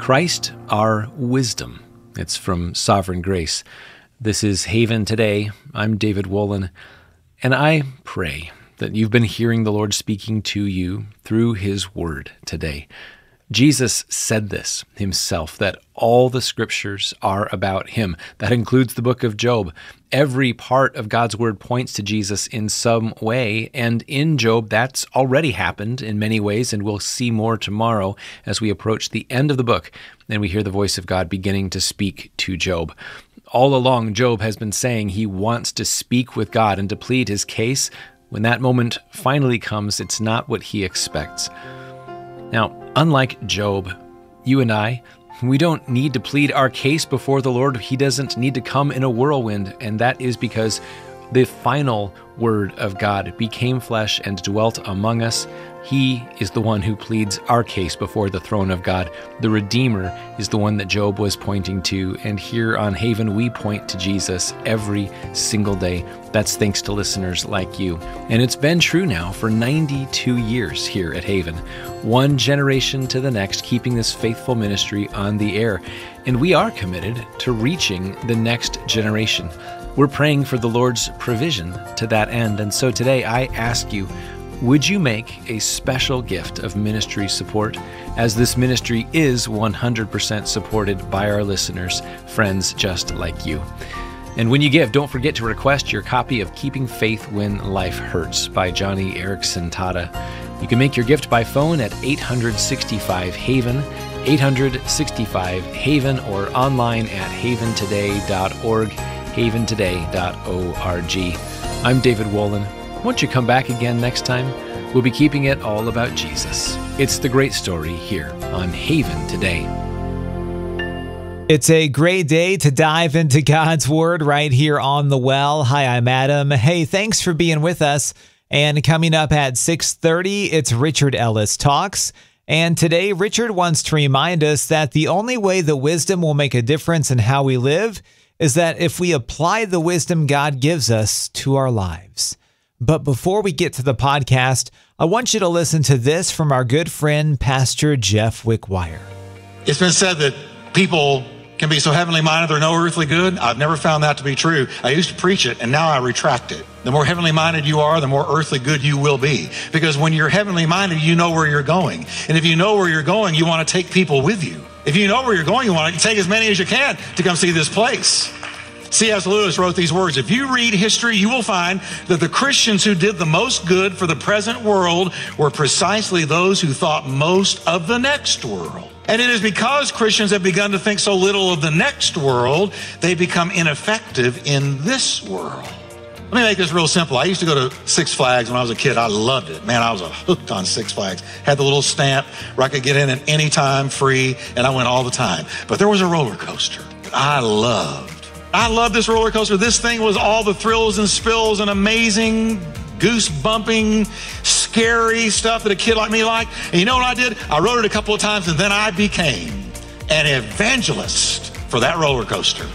Christ, our wisdom. It's from Sovereign Grace. This is Haven Today. I'm David Wolin, and I pray that you've been hearing the Lord speaking to you through His Word today. Jesus said this himself, that all the scriptures are about Him. That includes the book of Job. Every part of God's Word points to Jesus in some way, and in Job, that's already happened in many ways, and we'll see more tomorrow as we approach the end of the book, and we hear the voice of God beginning to speak to Job. All along, Job has been saying he wants to speak with God and to plead his case. When that moment finally comes, it's not what he expects. Now, unlike Job, you and I, we don't need to plead our case before the Lord. He doesn't need to come in a whirlwind, and that is because the final Word of God became flesh and dwelt among us. He is the one who pleads our case before the throne of God. The Redeemer is the one that Job was pointing to, and here on Haven, we point to Jesus every single day. That's thanks to listeners like you. And it's been true now for 92 years here at Haven, one generation to the next, keeping this faithful ministry on the air. And we are committed to reaching the next generation. We're praying for the Lord's provision to that end. And so today I ask you, would you make a special gift of ministry support, as this ministry is 100% supported by our listeners, friends just like you? And when you give, don't forget to request your copy of Keeping Faith When Life Hurts by Johnny Erickson Tata. You can make your gift by phone at 865-HAVEN, 865-HAVEN, or online at haventoday.org, haventoday.org. I'm David Wolin. Won't you come back again next time? We'll be keeping it all about Jesus. It's the great story here on Haven Today. It's a great day to dive into God's Word right here on The Well. Hi, I'm Adam. Hey, thanks for being with us. And coming up at 6:30, it's Richard Ellis Talks. And today, Richard wants to remind us that the only way that wisdom will make a difference in how we live is that if we apply the wisdom God gives us to our lives. But before we get to the podcast, I want you to listen to this from our good friend, Pastor Jeff Wickwire. It's been said that people can be so heavenly minded they're no earthly good. I've never found that to be true. I used to preach it, and now I retract it. The more heavenly minded you are, the more earthly good you will be. Because when you're heavenly minded, you know where you're going. And if you know where you're going, you want to take people with you. If you know where you're going, you want to take as many as you can to come see this place. C.S. Lewis wrote these words: if you read history, you will find that the Christians who did the most good for the present world were precisely those who thought most of the next world. And it is because Christians have begun to think so little of the next world, they become ineffective in this world. Let me make this real simple. I used to go to Six Flags when I was a kid. I loved it. Man, I was hooked on Six Flags. Had the little stamp where I could get in at any time free, and I went all the time. But there was a roller coaster that I loved. I love this roller coaster. This thing was all the thrills and spills and amazing, goose-bumping, scary stuff that a kid like me liked. And you know what I did? I rode it a couple of times, and then I became an evangelist for that roller coaster.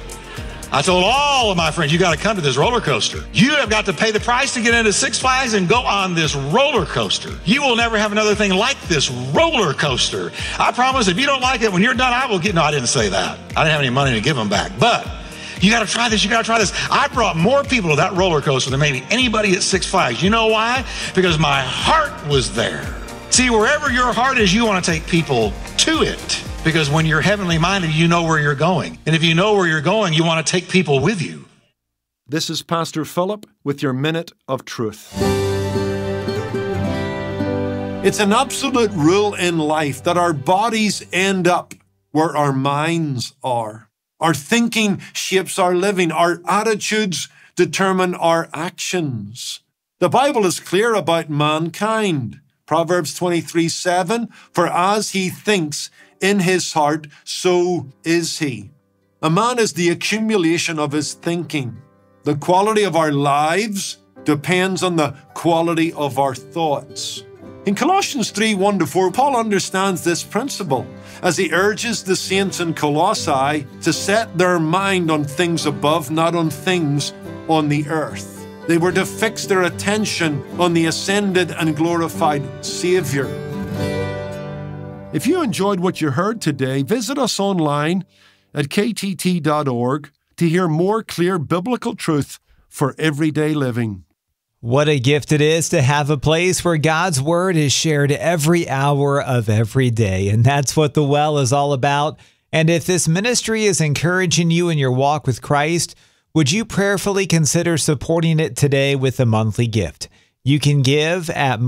I told all of my friends, you got to come to this roller coaster. You have got to pay the price to get into Six Flags and go on this roller coaster. You will never have another thing like this roller coaster. I promise if you don't like it, when you're done, I will get, no, I didn't say that. I didn't have any money to give them back, but you got to try this. You got to try this. I brought more people to that roller coaster than maybe anybody at Six Flags. You know why? Because my heart was there. See, wherever your heart is, you want to take people to it. Because when you're heavenly minded, you know where you're going. And if you know where you're going, you want to take people with you. This is Pastor Philip with your Minute of Truth. It's an absolute rule in life that our bodies end up where our minds are. Our thinking shapes our living. Our attitudes determine our actions. The Bible is clear about mankind. Proverbs 23:7, for as he thinks in his heart, so is he. A man is the accumulation of his thinking. The quality of our lives depends on the quality of our thoughts. In Colossians 3:1-4, Paul understands this principle as he urges the saints in Colossae to set their mind on things above, not on things on the earth. They were to fix their attention on the ascended and glorified Savior. If you enjoyed what you heard today, visit us online at ktt.org to hear more clear biblical truth for everyday living. What a gift it is to have a place where God's Word is shared every hour of every day. And that's what The Well is all about. And if this ministry is encouraging you in your walk with Christ, would you prayerfully consider supporting it today with a monthly gift? You can give at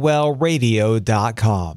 mywellradio.com.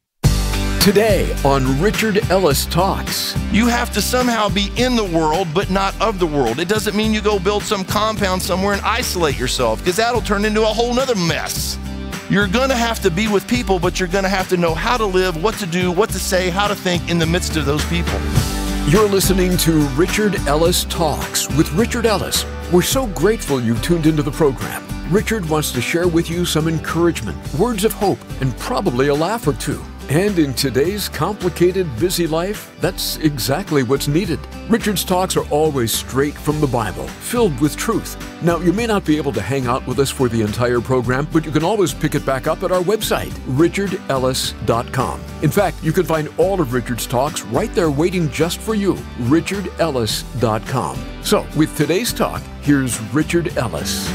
Today on Richard Ellis Talks. You have to somehow be in the world, but not of the world. It doesn't mean you go build some compound somewhere and isolate yourself, because that'll turn into a whole nother mess. You're going to have to be with people, but you're going to have to know how to live, what to do, what to say, how to think in the midst of those people. You're listening to Richard Ellis Talks with Richard Ellis. We're so grateful you've tuned into the program. Richard wants to share with you some encouragement, words of hope, and probably a laugh or two. And in today's complicated, busy life, that's exactly what's needed. Richard's talks are always straight from the Bible, filled with truth. Now, you may not be able to hang out with us for the entire program, but you can always pick it back up at our website, richardellis.com. In fact, you can find all of Richard's talks right there waiting just for you, richardellis.com. So, with today's talk, here's Richard Ellis.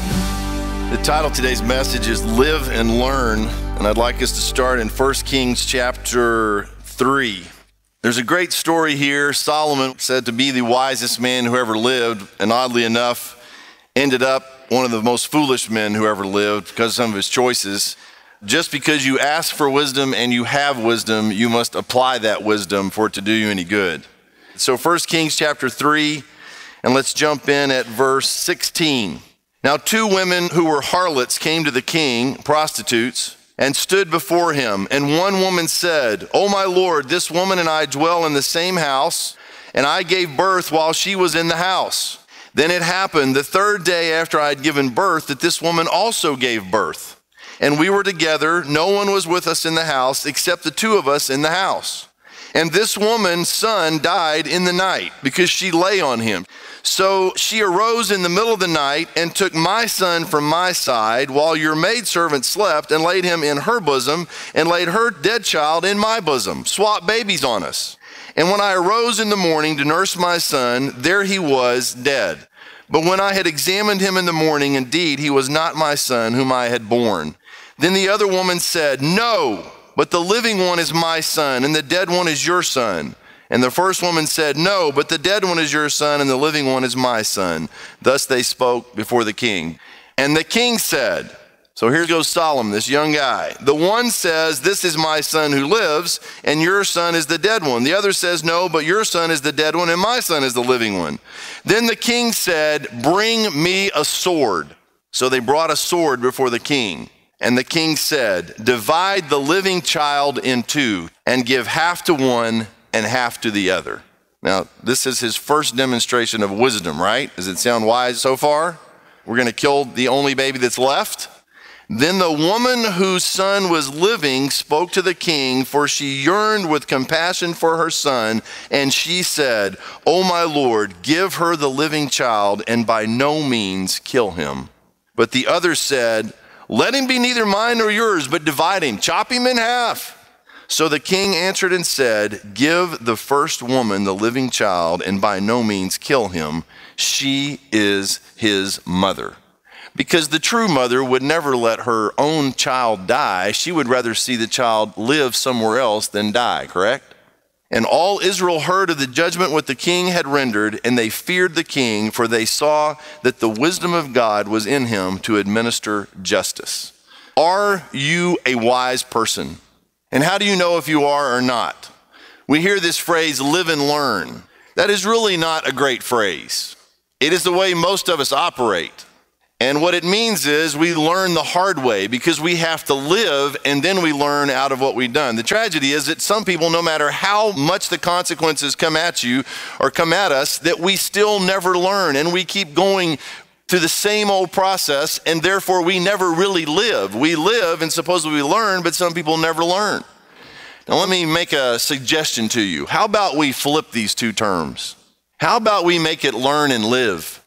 The title of today's message is Live and Learn, and I'd like us to start in 1 Kings chapter 3. There's a great story here. Solomon, said to be the wisest man who ever lived, and oddly enough, ended up one of the most foolish men who ever lived because of some of his choices. Just because you ask for wisdom and you have wisdom, you must apply that wisdom for it to do you any good. So 1 Kings chapter 3, and let's jump in at verse 16. Now 2 women who were harlots came to the king, prostitutes, and stood before him. And one woman said, "O my lord, this woman and I dwell in the same house, and I gave birth while she was in the house. Then it happened the 3rd day after I had given birth that this woman also gave birth. And we were together, no one was with us in the house except the 2 of us in the house. And this woman's son died in the night because she lay on him. So she arose in the middle of the night and took my son from my side while your maidservant slept and laid him in her bosom and laid her dead child in my bosom, swapped babies on us. And when I arose in the morning to nurse my son, there he was dead. But when I had examined him in the morning, indeed, he was not my son whom I had born. Then the other woman said, No, but the living one is my son and the dead one is your son. And the first woman said, No, but the dead one is your son, and the living one is my son. Thus they spoke before the king. And the king said, so here goes Solomon, this young guy. The one says, This is my son who lives, and your son is the dead one. The other says, No, but your son is the dead one, and my son is the living one. Then the king said, Bring me a sword. So they brought a sword before the king. And the king said, Divide the living child in 2, and give half to one and half to the other. Now, this is his first demonstration of wisdom, right? Does it sound wise so far? We're going to kill the only baby that's left? Then the woman whose son was living spoke to the king, for she yearned with compassion for her son, and she said, O my lord, give her the living child, and by no means kill him. But the other said, Let him be neither mine nor yours, but divide him, chop him in half. So the king answered and said, Give the first woman the living child, and by no means kill him. She is his mother. Because the true mother would never let her own child die. She would rather see the child live somewhere else than die, correct? And all Israel heard of the judgment what the king had rendered, and they feared the king, for they saw that the wisdom of God was in him to administer justice. Are you a wise person? And how do you know if you are or not? We hear this phrase, live and learn. That is really not a great phrase. It is the way most of us operate. And what it means is we learn the hard way because we have to live and then we learn out of what we've done. The tragedy is that some people, no matter how much the consequences come at you or come at us, that we still never learn and we keep going through the same old process, and therefore we never really live. We live and supposedly we learn, but some people never learn. Now let me make a suggestion to you. How about we flip these 2 terms? How about we make it learn and live?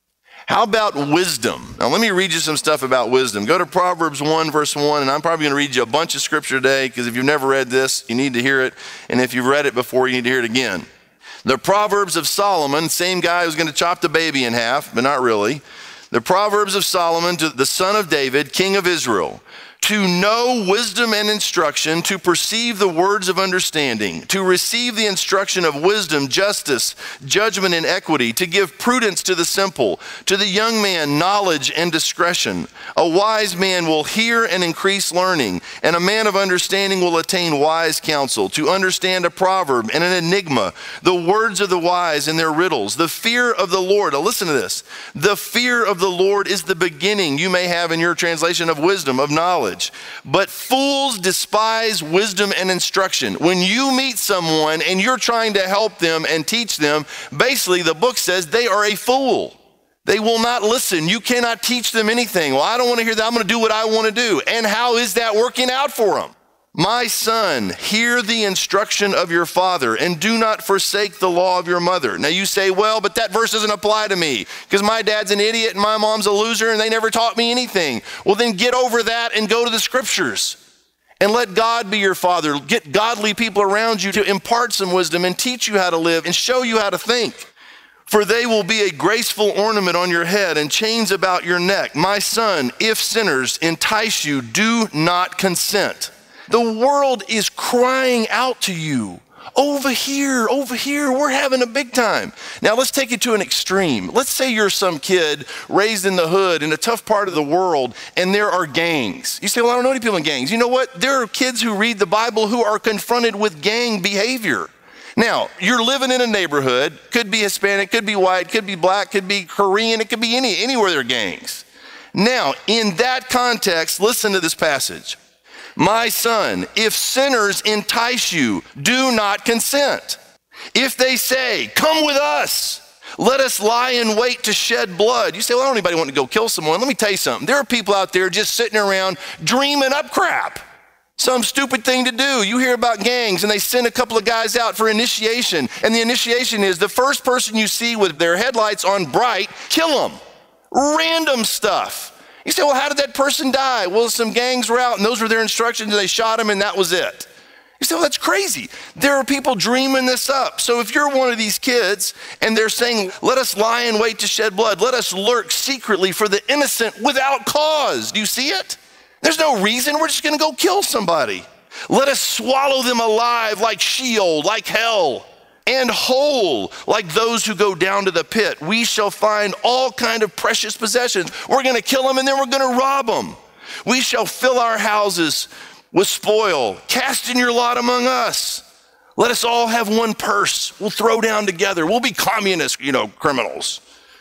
How about wisdom? Now, let me read you some stuff about wisdom. Go to Proverbs 1, verse 1, and I'm probably going to read you a bunch of scripture today because if you've never read this, you need to hear it. And if you've read it before, you need to hear it again. The Proverbs of Solomon, same guy who's going to chop the baby in half, but not really. The Proverbs of Solomon to the son of David, king of Israel. To know wisdom and instruction, to perceive the words of understanding, to receive the instruction of wisdom, justice, judgment, and equity, to give prudence to the simple, to the young man knowledge and discretion. A wise man will hear and increase learning, and a man of understanding will attain wise counsel, to understand a proverb and an enigma, the words of the wise and their riddles. The fear of the Lord, now listen to this, the fear of the Lord is the beginning, you may have in your translation, of wisdom, of knowledge. But fools despise wisdom and instruction. When you meet someone and you're trying to help them and teach them, basically the book says they are a fool. They will not listen. You cannot teach them anything. Well, I don't want to hear that. I'm going to do what I want to do. And how is that working out for them? My son, hear the instruction of your father and do not forsake the law of your mother. Now you say, well, but that verse doesn't apply to me because my dad's an idiot and my mom's a loser and they never taught me anything. Well, then get over that and go to the scriptures and let God be your father. Get godly people around you to impart some wisdom and teach you how to live and show you how to think. For they will be a graceful ornament on your head and chains about your neck. My son, if sinners entice you, do not consent. The world is crying out to you. Over here, we're having a big time. Now let's take it to an extreme. Let's say you're some kid raised in the hood in a tough part of the world and there are gangs. You say, well, I don't know any people in gangs. You know what? There are kids who read the Bible who are confronted with gang behavior. Now, you're living in a neighborhood, could be Hispanic, could be white, could be black, could be Korean, it could be anywhere there are gangs. Now, in that context, listen to this passage. My son, if sinners entice you, do not consent. If they say, come with us, let us lie in wait to shed blood. You say, well, I don't anybody want to go kill someone. Let me tell you something. There are people out there just sitting around dreaming up crap. Some stupid thing to do. You hear about gangs and they send a couple of guys out for initiation. And the initiation is the first person you see with their headlights on bright, kill them. Random stuff. You say, well, how did that person die? Well, some gangs were out and those were their instructions and they shot him and that was it. You say, well, that's crazy. There are people dreaming this up. So if you're one of these kids and they're saying, let us lie in wait to shed blood, let us lurk secretly for the innocent without cause. Do you see it? There's no reason. We're just going to go kill somebody. Let us swallow them alive like Sheol, like hell, and whole like those who go down to the pit. We shall find all kind of precious possessions. We're going to kill them and then we're going to rob them. We shall fill our houses with spoil. Cast in your lot among us. Let us all have one purse. We'll throw down together. We'll be communist, criminals.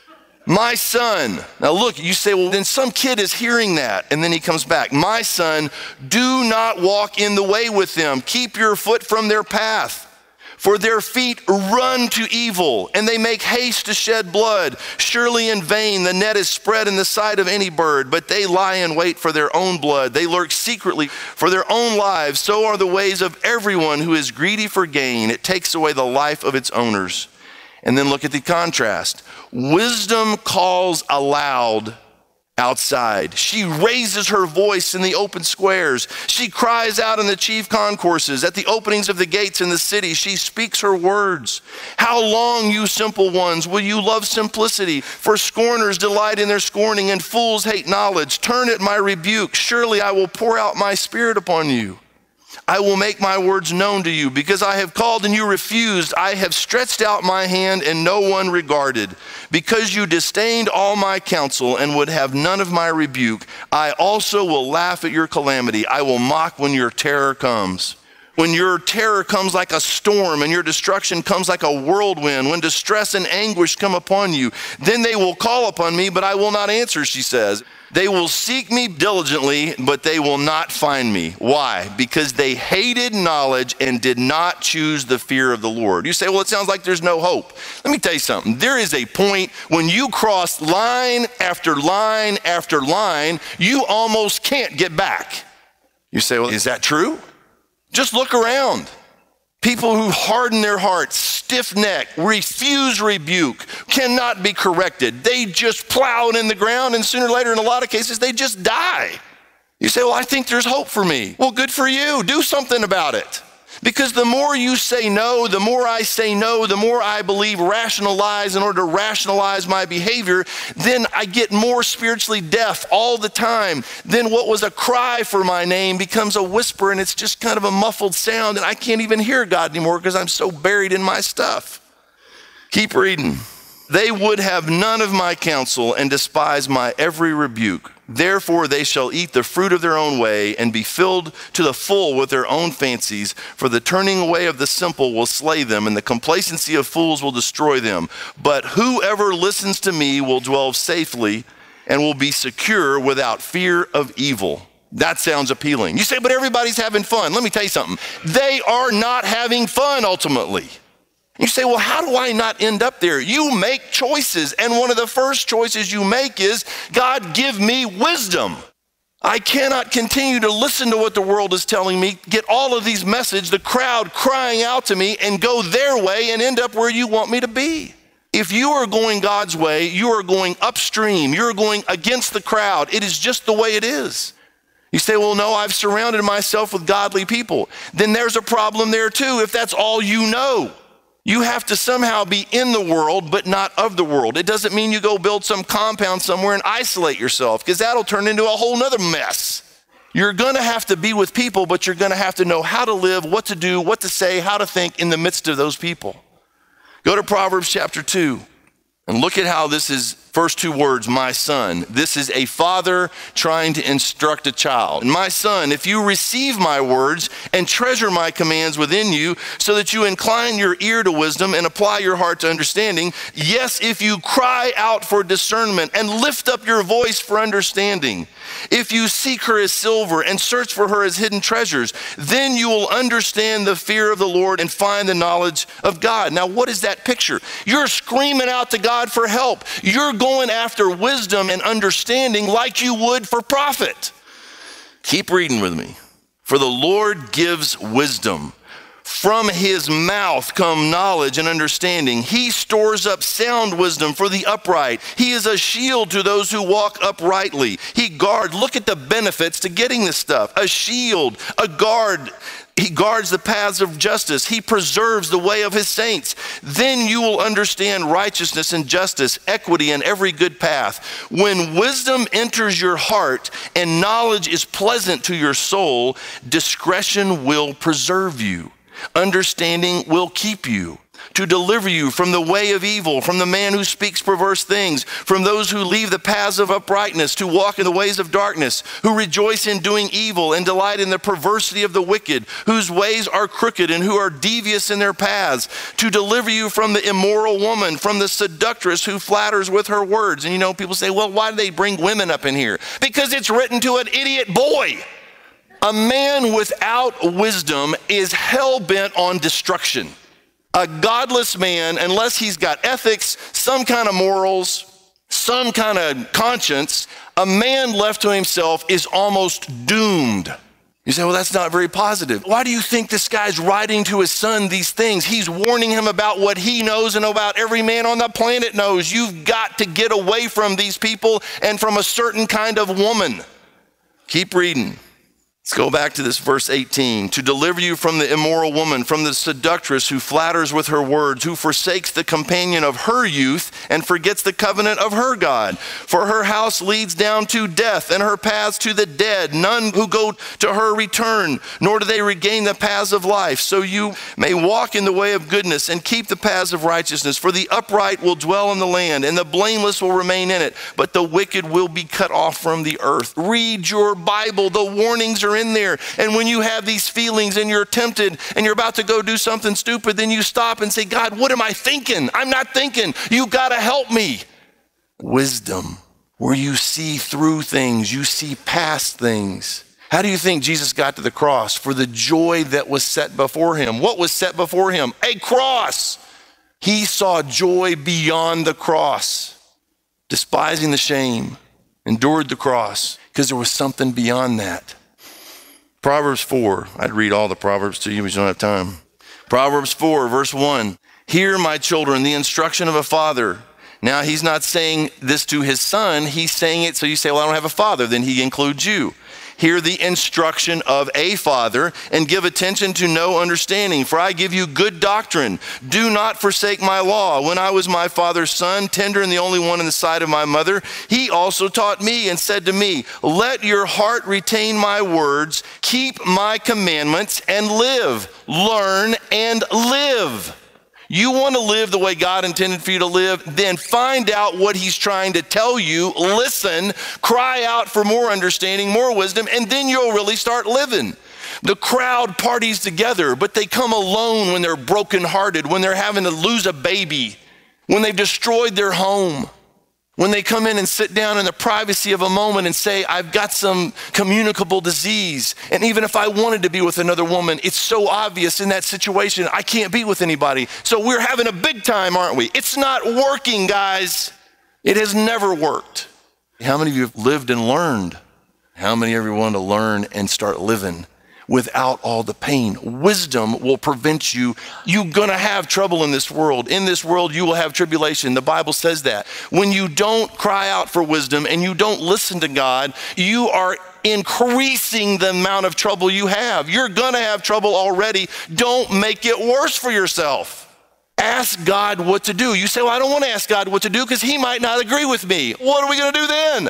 My son. Now look, you say, well, then some kid is hearing that. And then he comes back. My son, do not walk in the way with them. Keep your foot from their path. For their feet run to evil, and they make haste to shed blood. Surely in vain the net is spread in the sight of any bird, but they lie in wait for their own blood. They lurk secretly for their own lives. So are the ways of everyone who is greedy for gain. It takes away the life of its owners. And then look at the contrast. Wisdom calls aloud outside. She raises her voice in the open squares. She cries out in the chief concourses. At the openings of the gates in the city, she speaks her words. How long, you simple ones, will you love simplicity? For scorners delight in their scorning, and fools hate knowledge. Turn at my rebuke. Surely I will pour out my spirit upon you. I will make my words known to you. Because I have called and you refused, I have stretched out my hand and no one regarded. Because you disdained all my counsel and would have none of my rebuke, I also will laugh at your calamity. I will mock when your terror comes. When your terror comes like a storm and your destruction comes like a whirlwind, when distress and anguish come upon you, then they will call upon me, but I will not answer, she says. They will seek me diligently, but they will not find me. Why? Because they hated knowledge and did not choose the fear of the Lord. You say, well, it sounds like there's no hope. Let me tell you something. There is a point when you cross line after line after line, you almost can't get back. You say, well, is that true? Just look around. People who harden their hearts, stiff-necked, refuse rebuke, cannot be corrected. They just plow it in the ground, and sooner or later, in a lot of cases, they just die. You say, well, I think there's hope for me. Well, good for you. Do something about it. Because the more you say no, the more I say no, the more I believe rationalize in order to rationalize my behavior, then I get more spiritually deaf all the time. Then what was a cry for my name becomes a whisper, and it's just kind of a muffled sound, and I can't even hear God anymore because I'm so buried in my stuff. Keep reading. They would have none of my counsel and despise my every rebuke. Therefore they shall eat the fruit of their own way and be filled to the full with their own fancies. For the turning away of the simple will slay them, and the complacency of fools will destroy them. But whoever listens to me will dwell safely and will be secure without fear of evil. That sounds appealing. You say, but everybody's having fun. Let me tell you something. They are not having fun ultimately. You say, well, how do I not end up there? You make choices, and one of the first choices you make is, God, give me wisdom. I cannot continue to listen to what the world is telling me, get all of these messages, the crowd crying out to me, and go their way and end up where you want me to be. If you are going God's way, you are going upstream. You're going against the crowd. It is just the way it is. You say, well, no, I've surrounded myself with godly people. Then there's a problem there too, if that's all you know. You have to somehow be in the world, but not of the world. It doesn't mean you go build some compound somewhere and isolate yourself, because that'll turn into a whole nother mess. You're gonna have to be with people, but you're gonna have to know how to live, what to do, what to say, how to think in the midst of those people. Go to Proverbs chapter 2 and look at how this is, first two words, my son. This is a father trying to instruct a child. And my son, if you receive my words and treasure my commands within you, so that you incline your ear to wisdom and apply your heart to understanding, yes, if you cry out for discernment and lift up your voice for understanding, if you seek her as silver and search for her as hidden treasures, then you will understand the fear of the Lord and find the knowledge of God. Now, what is that picture? You're screaming out to God for help. You're going after wisdom and understanding like you would for profit. Keep reading with me. For the Lord gives wisdom. From his mouth come knowledge and understanding. He stores up sound wisdom for the upright. He is a shield to those who walk uprightly. Look at the benefits to getting this stuff. A shield, a guard. He guards the paths of justice. He preserves the way of his saints. Then you will understand righteousness and justice, equity, and every good path. When wisdom enters your heart and knowledge is pleasant to your soul, discretion will preserve you. Understanding will keep you, to deliver you from the way of evil, from the man who speaks perverse things, from those who leave the paths of uprightness, to walk in the ways of darkness, who rejoice in doing evil and delight in the perversity of the wicked, whose ways are crooked and who are devious in their paths, to deliver you from the immoral woman, from the seductress who flatters with her words. And you know, people say, well, why do they bring women up in here? Because it's written to an idiot boy. A man without wisdom is hell-bent on destruction. A godless man, unless he's got ethics, some kind of morals, some kind of conscience, a man left to himself is almost doomed. You say, well, that's not very positive. Why do you think this guy's writing to his son these things? He's warning him about what he knows and about every man on the planet knows. You've got to get away from these people and from a certain kind of woman. Keep reading. Let's go back to this verse 18. To deliver you from the immoral woman, from the seductress who flatters with her words, who forsakes the companion of her youth and forgets the covenant of her God. For her house leads down to death and her paths to the dead. None who go to her return, nor do they regain the paths of life. So you may walk in the way of goodness and keep the paths of righteousness. For the upright will dwell in the land and the blameless will remain in it, but the wicked will be cut off from the earth. Read your Bible. The warnings are in there. And when you have these feelings and you're tempted and you're about to go do something stupid, then you stop and say, God, what am I thinking? I'm not thinking. You got to help me. Wisdom, where you see through things, you see past things. How do you think Jesus got to the cross? For the joy that was set before him. What was set before him? A cross. He saw joy beyond the cross, despising the shame, endured the cross, because there was something beyond that. Proverbs 4, I'd read all the Proverbs to you, but you don't have time. Proverbs 4, verse 1. Hear, my children, the instruction of a father. Now, he's not saying this to his son. He's saying it so you say, well, I don't have a father. Then he includes you. Hear the instruction of a father and give attention to no understanding, for I give you good doctrine. Do not forsake my law. When I was my father's son, tender and the only one in the sight of my mother, he also taught me and said to me, let your heart retain my words, keep my commandments and live. Learn and live. You want to live the way God intended for you to live? Then find out what he's trying to tell you, listen, cry out for more understanding, more wisdom, and then you'll really start living. The crowd parties together, but they come alone when they're brokenhearted, when they're having to lose a baby, when they've destroyed their home, when they come in and sit down in the privacy of a moment and say, I've got some communicable disease. And even if I wanted to be with another woman, it's so obvious in that situation, I can't be with anybody. So we're having a big time, aren't we? It's not working, guys. It has never worked. How many of you have lived and learned? How many of you want to learn and start living without all the pain? Wisdom will prevent you. You're going to have trouble in this world. In this world, you will have tribulation. The Bible says that. When you don't cry out for wisdom and you don't listen to God, you are increasing the amount of trouble you have. You're going to have trouble already. Don't make it worse for yourself. Ask God what to do. You say, well, I don't want to ask God what to do because he might not agree with me. What are we going to do then?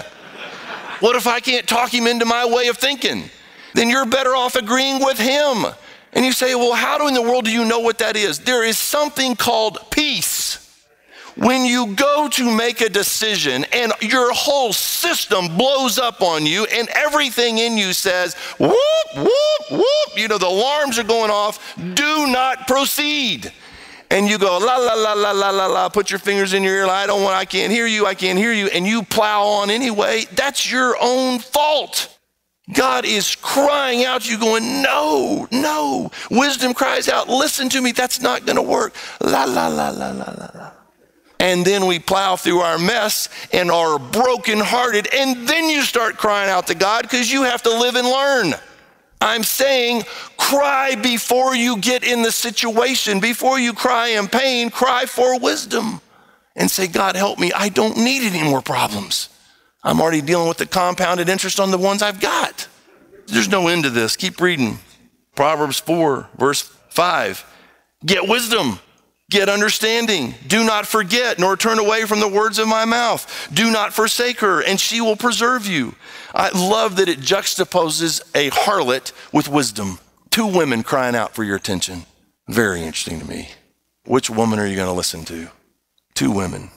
What if I can't talk him into my way of thinking? Then you're better off agreeing with him. And you say, well, how in the world do you know what that is? There is something called peace. When you go to make a decision and your whole system blows up on you and everything in you says, whoop, whoop, whoop, you know, the alarms are going off, do not proceed. And you go, la, la, la, la, la, la, la, put your fingers in your ear, I can't hear you, and you plow on anyway, that's your own fault. God is crying out to you going, no, no. Wisdom cries out, listen to me, that's not going to work. La, la, la, la, la, la, la. And then we plow through our mess and are brokenhearted, and then you start crying out to God because you have to live and learn. I'm saying cry before you get in the situation. Before you cry in pain, cry for wisdom and say, God, help me. I don't need any more problems. I'm already dealing with the compounded interest on the ones I've got. There's no end to this. Keep reading. Proverbs 4, verse 5. Get wisdom, get understanding. Do not forget, nor turn away from the words of my mouth. Do not forsake her, and she will preserve you. I love that it juxtaposes a harlot with wisdom. Two women crying out for your attention. Very interesting to me. Which woman are you going to listen to? Two women.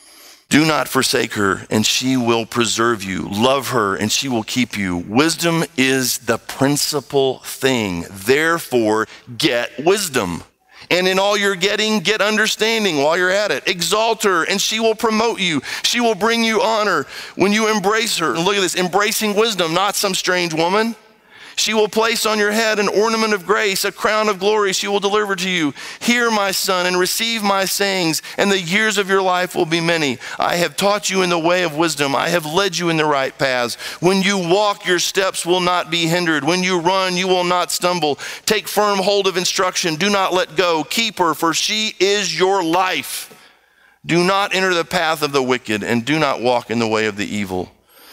Do not forsake her, and she will preserve you. Love her, and she will keep you. Wisdom is the principal thing. Therefore, get wisdom. And in all you're getting, get understanding while you're at it. Exalt her, and she will promote you. She will bring you honor when you embrace her. And look at this, embracing wisdom, not some strange woman. She will place on your head an ornament of grace, a crown of glory she will deliver to you. Hear, my son, and receive my sayings, and the years of your life will be many. I have taught you in the way of wisdom. I have led you in the right paths. When you walk, your steps will not be hindered. When you run, you will not stumble. Take firm hold of instruction. Do not let go. Keep her, for she is your life. Do not enter the path of the wicked, and do not walk in the way of the evil.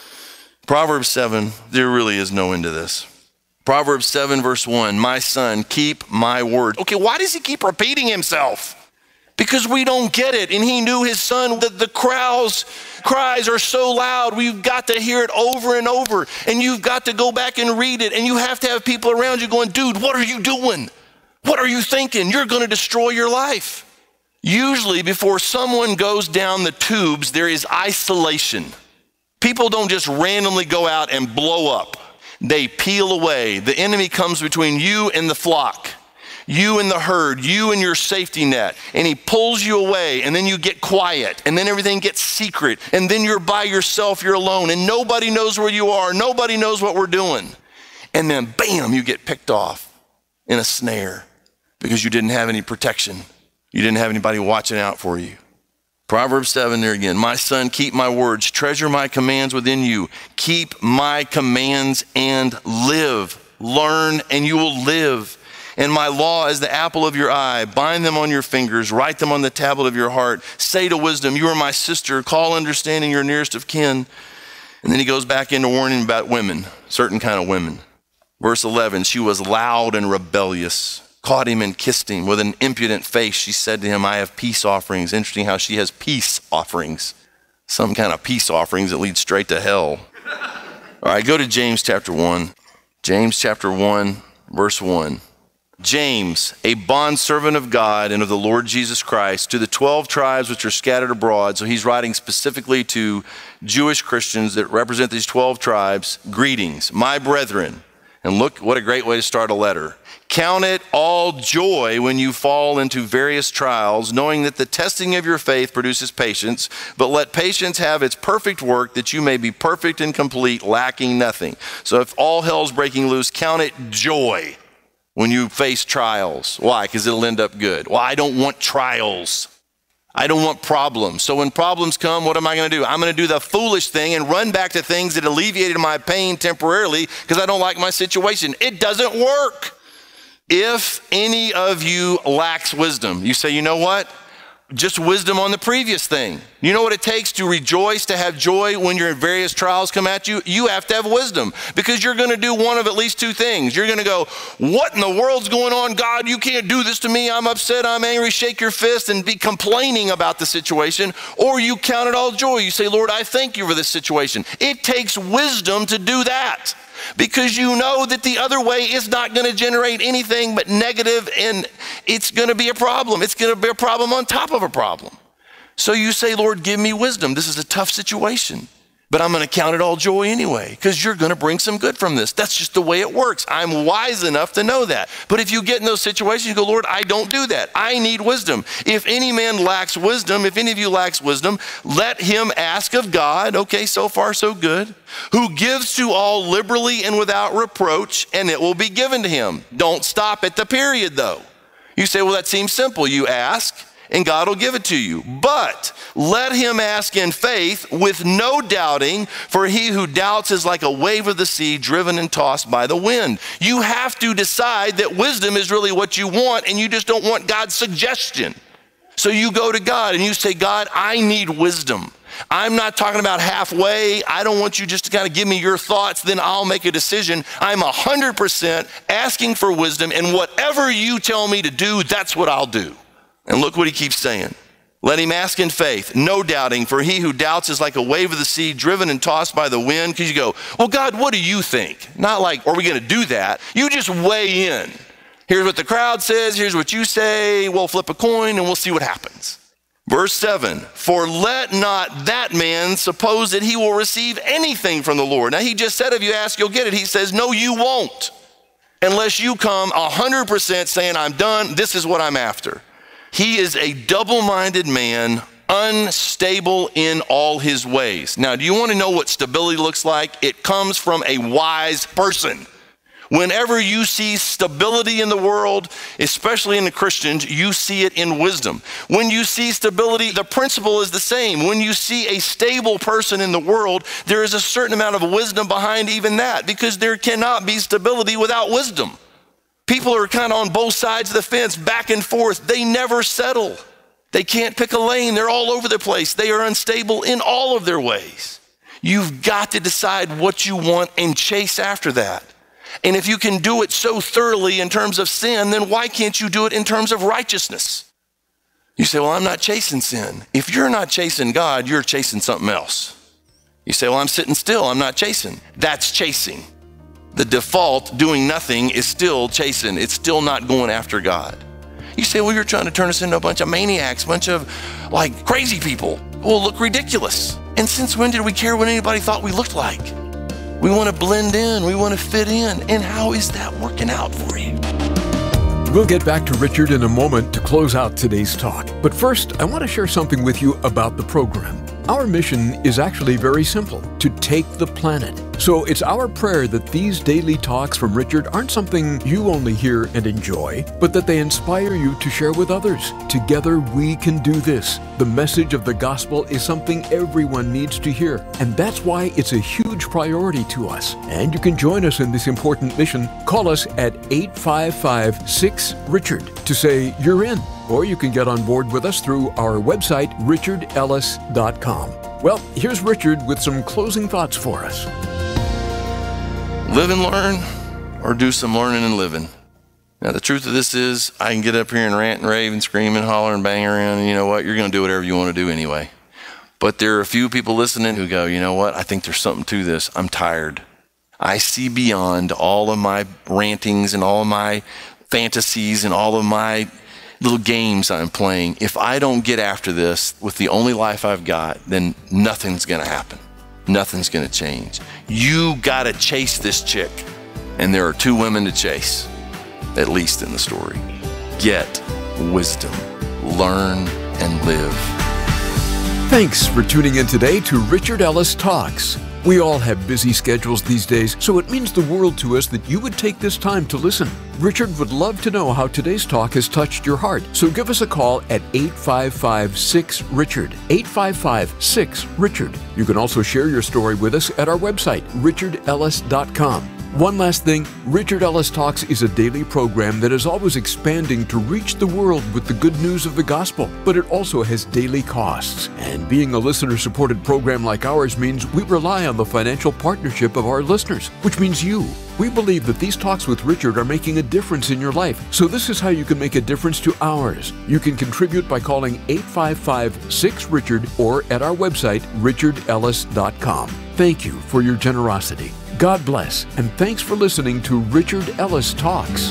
Proverbs 7, there really is no end to this. Proverbs 7, verse 1, my son, keep my word. Okay, why does he keep repeating himself? Because we don't get it. And he knew his son, that the crowd's cries are so loud, we've got to hear it over and over. And you've got to go back and read it. And you have to have people around you going, dude, what are you doing? What are you thinking? You're going to destroy your life. Usually before someone goes down the tubes, there is isolation. People don't just randomly go out and blow up. They peel away. The enemy comes between you and the flock, you and the herd, you and your safety net, and he pulls you away, and then you get quiet, and then everything gets secret, and then you're by yourself, you're alone, and nobody knows where you are, nobody knows what we're doing. And then bam, you get picked off in a snare because you didn't have any protection. You didn't have anybody watching out for you. Proverbs 7 there again. My son, keep my words, treasure my commands within you. Keep my commands and live. Learn and you will live. and my law as the apple of your eye. Bind them on your fingers, write them on the tablet of your heart. Say to wisdom, you are my sister. Call understanding your nearest of kin. And then he goes back into warning about women, certain kind of women. Verse 11, she was loud and rebellious, caught him and kissed him. With an impudent face, she said to him, I have peace offerings. Interesting how she has peace offerings. Some kind of peace offerings that lead straight to hell. All right, go to James chapter 1. James chapter 1, verse 1. James, a bondservant of God and of the Lord Jesus Christ, to the 12 tribes which are scattered abroad. So he's writing specifically to Jewish Christians that represent these 12 tribes. Greetings, my brethren. And look, what a great way to start a letter. Count it all joy when you fall into various trials, knowing that the testing of your faith produces patience, but let patience have its perfect work, that you may be perfect and complete, lacking nothing. So if all hell's breaking loose, count it joy when you face trials. Why? Because it'll end up good. Well, I don't want trials. I don't want problems. So when problems come, what am I going to do? I'm going to do the foolish thing and run back to things that alleviated my pain temporarily because I don't like my situation. It doesn't work. If any of you lacks wisdom, you say, you know what? Just wisdom on the previous thing. You know what it takes to rejoice, to have joy when your various trials come at you? You have to have wisdom, because you're going to do one of at least two things. You're going to go, what in the world's going on? God, you can't do this to me. I'm upset. I'm angry. Shake your fist and be complaining about the situation. Or you count it all joy. You say, Lord, I thank you for this situation. It takes wisdom to do that, because you know that the other way is not going to generate anything but negative, and it's going to be a problem. It's going to be a problem on top of a problem. So you say, Lord, give me wisdom. This is a tough situation, but I'm going to count it all joy anyway, because you're going to bring some good from this. That's just the way it works. I'm wise enough to know that. But if you get in those situations, you go, Lord, I don't do that. I need wisdom. If any man lacks wisdom, if any of you lacks wisdom, let him ask of God. Okay, so far so good. Who gives to all liberally and without reproach, and it will be given to him. Don't stop at the period though. You say, well, that seems simple. You ask and God will give it to you. But let him ask in faith with no doubting, for he who doubts is like a wave of the sea driven and tossed by the wind. You have to decide that wisdom is really what you want, and you just don't want God's suggestion. So you go to God and you say, God, I need wisdom. I'm not talking about halfway. I don't want you just to kind of give me your thoughts, then I'll make a decision. I'm 100% asking for wisdom, and whatever you tell me to do, that's what I'll do. And look what he keeps saying. Let him ask in faith, no doubting, for he who doubts is like a wave of the sea driven and tossed by the wind. Because you go, well, God, what do you think? Not like, are we going to do that? You just weigh in. Here's what the crowd says. Here's what you say. We'll flip a coin and we'll see what happens. Verse 7, for let not that man suppose that he will receive anything from the Lord. Now he just said, if you ask, you'll get it. He says, no, you won't, unless you come 100% saying, I'm done. This is what I'm after. He is a double-minded man, unstable in all his ways. Now, do you want to know what stability looks like? It comes from a wise person. Whenever you see stability in the world, especially in the Christians, you see it in wisdom. When you see stability, the principle is the same. When you see a stable person in the world, there is a certain amount of wisdom behind even that, because there cannot be stability without wisdom. People are kind of on both sides of the fence, back and forth. They never settle. They can't pick a lane. They're all over the place. They are unstable in all of their ways. You've got to decide what you want and chase after that. And if you can do it so thoroughly in terms of sin, then why can't you do it in terms of righteousness? You say, well, I'm not chasing sin. If you're not chasing God, you're chasing something else. You say, well, I'm sitting still. I'm not chasing. That's chasing. The default, doing nothing, is still chasing. It's still not going after God. You say, well, you're trying to turn us into a bunch of maniacs, a bunch of like crazy people. We'll look ridiculous. And since when did we care what anybody thought we looked like? We want to blend in. We want to fit in. And how is that working out for you? We'll get back to Richard in a moment to close out today's talk. But first, I want to share something with you about the program. Our mission is actually very simple: to take the planet. So it's our prayer that these daily talks from Richard aren't something you only hear and enjoy, but that they inspire you to share with others. Together we can do this. The message of the gospel is something everyone needs to hear, and that's why it's a huge priority to us. And you can join us in this important mission. Call us at 855-6-RICHARD to say you're in, or you can get on board with us through our website, richardellis.com. Well, here's Richard with some closing thoughts for us. Live and learn, or do some learning and living. Now, the truth of this is, I can get up here and rant and rave and scream and holler and bang around, and you know what? You're going to do whatever you want to do anyway. But there are a few people listening who go, you know what? I think there's something to this. I'm tired. I see beyond all of my rantings and all of my fantasies and all of my little games I'm playing. If I don't get after this with the only life I've got, then nothing's going to happen. Nothing's going to change. You got to chase this chick. And there are 2 women to chase, at least in the story. Get wisdom. Learn and live. Thanks for tuning in today to Richard Ellis Talks. We all have busy schedules these days, so it means the world to us that you would take this time to listen. Richard would love to know how today's talk has touched your heart, so give us a call at 855-6-RICHARD, 855-6-RICHARD. You can also share your story with us at our website, richardellis.com. One last thing, Richard Ellis Talks is a daily program that is always expanding to reach the world with the good news of the gospel, but it also has daily costs. And being a listener-supported program like ours means we rely on the financial partnership of our listeners, which means you. We believe that these talks with Richard are making a difference in your life, so this is how you can make a difference to ours. You can contribute by calling 855-6-RICHARD or at our website, richardellis.com. Thank you for your generosity. God bless, and thanks for listening to Richard Ellis Talks.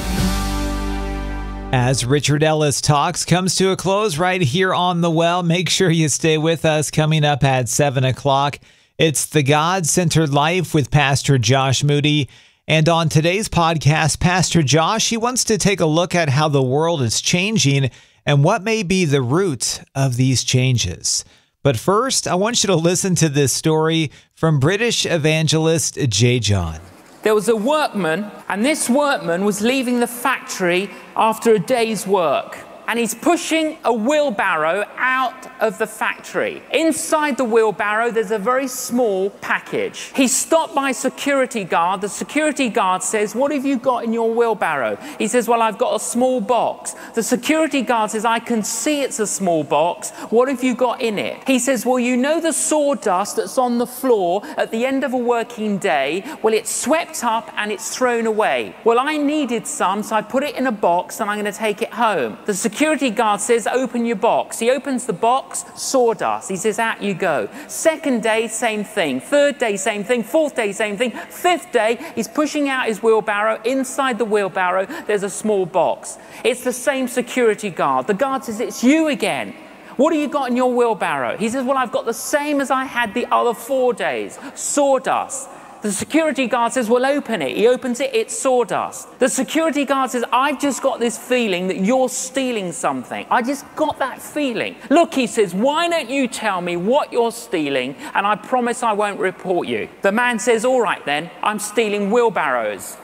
As Richard Ellis Talks comes to a close right here on The Well, make sure you stay with us. Coming up at 7 o'clock, it's The God-Centered Life with Pastor Josh Moody. And on today's podcast, Pastor Josh, he wants to take a look at how the world is changing and what may be the root of these changes. But first, I want you to listen to this story from British evangelist J. John. There was a workman, and this workman was leaving the factory after a day's work. And he's pushing a wheelbarrow out of the factory. Inside the wheelbarrow, there's a very small package. He's stopped by a security guard. The security guard says, "What have you got in your wheelbarrow?" He says, "Well, I've got a small box." The security guard says, "I can see it's a small box. What have you got in it?" He says, "Well, you know the sawdust that's on the floor at the end of a working day? Well, it's swept up and it's thrown away. Well, I needed some, so I put it in a box and I'm going to take it home." The security guard says, "Open your box." He opens the box, sawdust. He says, "Out you go." Second day, same thing. Third day, same thing. Fourth day, same thing. Fifth day, he's pushing out his wheelbarrow. Inside the wheelbarrow, there's a small box. It's the same security guard. The guard says, "It's you again. What have you got in your wheelbarrow?" He says, "Well, I've got the same as I had the other 4 days, sawdust." The security guard says, "Well, open it." He opens it, it's sawdust. The security guard says, "I've just got this feeling that you're stealing something. I just got that feeling." "Look," he says, "why don't you tell me what you're stealing, and I promise I won't report you." The man says, "All right then, I'm stealing wheelbarrows."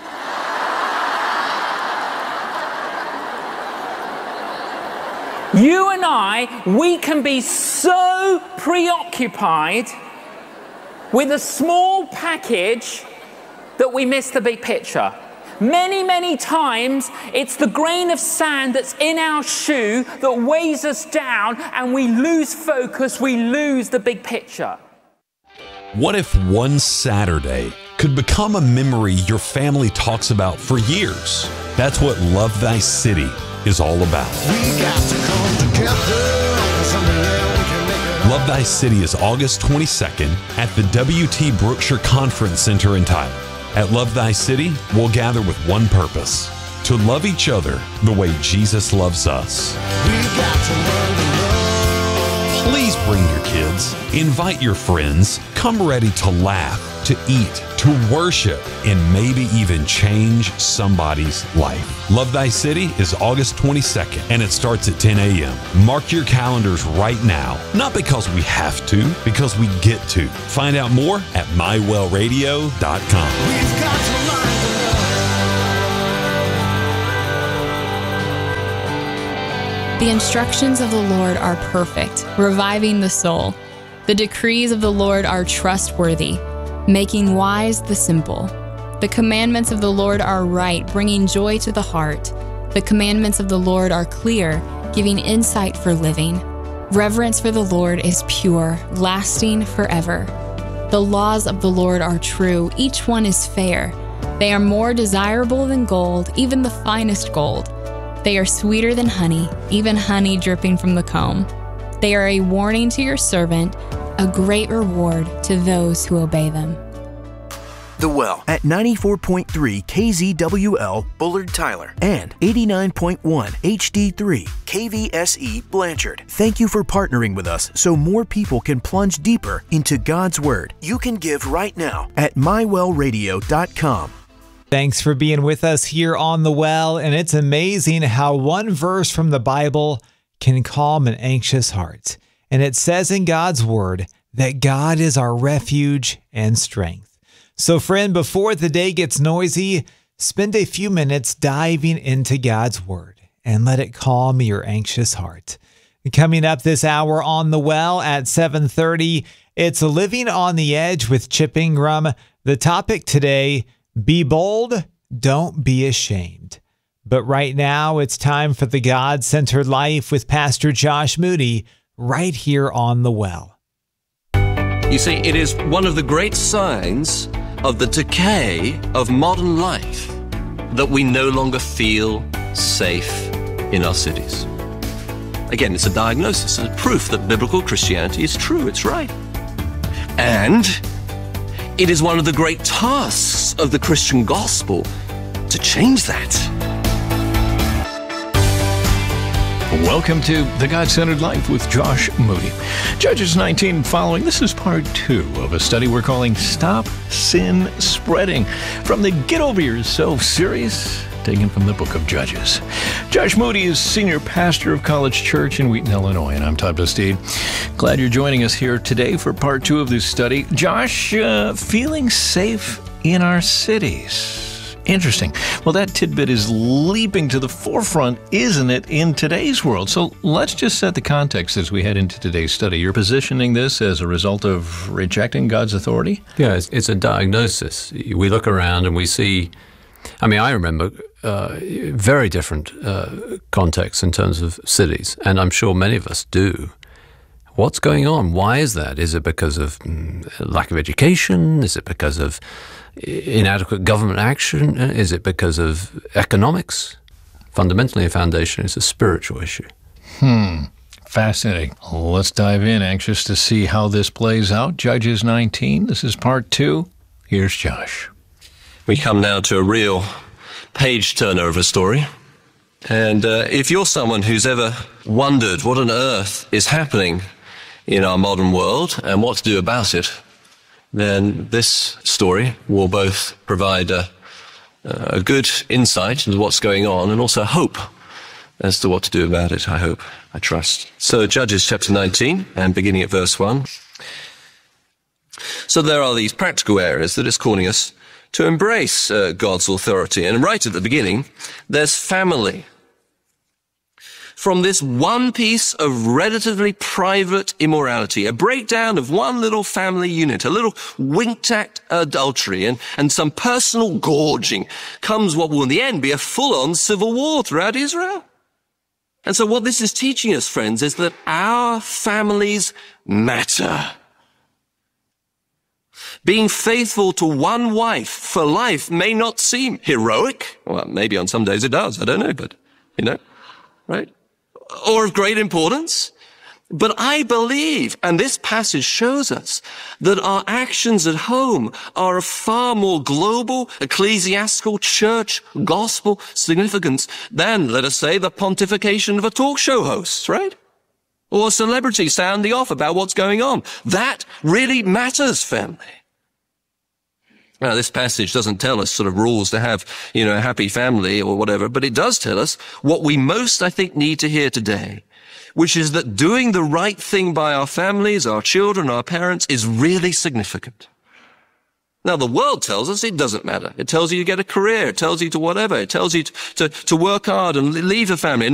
You and I, we can be so preoccupied with a small package that we miss the big picture. Many, many times, it's the grain of sand that's in our shoe that weighs us down, and we lose focus, we lose the big picture. What if one Saturday could become a memory your family talks about for years? That's what Love Thy City is all about. We got to come together. Love Thy City is August 22nd at the W.T. Brookshire Conference Center in Tyler. At Love Thy City, we'll gather with one purpose: to love each other the way Jesus loves us. We got to learn to love. Please bring your kids. Invite your friends. Come ready to laugh, to eat, to worship, and maybe even change somebody's life. Love Thy City is August 22nd, and it starts at 10 a.m. Mark your calendars right now. Not because we have to, because we get to. Find out more at mywellradio.com. We've got to learn to love. The instructions of the Lord are perfect, reviving the soul. The decrees of the Lord are trustworthy, making wise the simple. The commandments of the Lord are right, bringing joy to the heart. The commandments of the Lord are clear, giving insight for living. Reverence for the Lord is pure, lasting forever. The laws of the Lord are true, each one is fair. They are more desirable than gold, even the finest gold. They are sweeter than honey, even honey dripping from the comb. They are a warning to your servant, a great reward to those who obey them. The Well at 94.3 KZWL Bullard Tyler and 89.1 HD3 KVSE Blanchard. Thank you for partnering with us so more people can plunge deeper into God's Word. You can give right now at mywellradio.com. Thanks for being with us here on The Well, and it's amazing how one verse from the Bible can calm an anxious heart. And it says in God's Word that God is our refuge and strength. So friend, before the day gets noisy, spend a few minutes diving into God's Word and let it calm your anxious heart. Coming up this hour on The Well at 7:30, it's Living on the Edge with Chip Ingram. The topic today, be bold, don't be ashamed. But right now, it's time for the God-Centered Life with Pastor Josh Moody right here on The Well. You see, it is one of the great signs of the decay of modern life that we no longer feel safe in our cities. Again, it's a diagnosis and a proof that biblical Christianity is true, it's right. And it is one of the great tasks of the Christian gospel to change that. Welcome to The God-Centered Life with Josh Moody. Judges 19 following. This is part 2 of a study we're calling Stop Sin Spreading, from the Get Over Yourself series, taken from the book of Judges. Josh Moody is senior pastor of College Church in Wheaton, Illinois, and I'm Todd Bastide. Glad you're joining us here today for part 2 of this study. Josh, feeling safe in our cities. Interesting. Well, that tidbit is leaping to the forefront, isn't it, in today's world? So let's just set the context as we head into today's study. You're positioning this as a result of rejecting God's authority? Yeah, it's a diagnosis. We look around and we see, I remember very different contexts in terms of cities, and I'm sure many of us do. What's going on? Why is that? Is it because of lack of education? Is it because of inadequate government action? Is it because of economics? Fundamentally, a foundation is a spiritual issue. Fascinating. Let's dive in. Anxious to see how this plays out. Judges 19. This is part 2. Here's Josh. We come now to a real page-turner of a story. And if you're someone who's ever wondered what on earth is happening in our modern world and what to do about it, then this story will both provide a good insight into what's going on and also hope as to what to do about it, I hope, I trust. So Judges chapter 19 and beginning at verse 1. So there are these practical areas that it's calling us to embrace God's authority. And right at the beginning, there's family. From this one piece of relatively private immorality, a breakdown of one little family unit, a little winked-at adultery and some personal gorging, comes what will in the end be a full-on civil war throughout Israel. And so what this is teaching us, friends, is that our families matter. Being faithful to one wife for life may not seem heroic. Well, maybe on some days it does. I don't know, but, right? Or of great importance. But I believe, and this passage shows us, that our actions at home are of far more global, ecclesiastical, church, gospel significance than, let us say, the pontification of a talk show host, right? or a celebrity sounding off about what's going on. That really matters, family. Now, this passage doesn't tell us sort of rules to have, a happy family or whatever, but it does tell us what we most, I think, need to hear today, which is that doing the right thing by our families, our children, our parents is really significant. Now, the world tells us it doesn't matter. It tells you to get a career. It tells you to whatever. It tells you to work hard and leave a family.